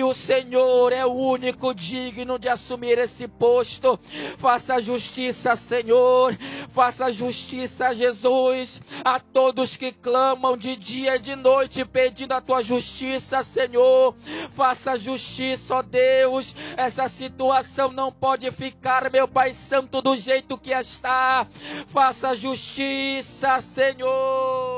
o Senhor é o único digno de assumir esse posto. Faça justiça, Senhor, faça justiça, Jesus, a todos que clamam de dia e de noite pedindo a tua justiça, Senhor. Faça justiça, ó Deus. Essa situação não pode ficar, meu Pai Santo, do jeito que está. Faça justiça, Senhor.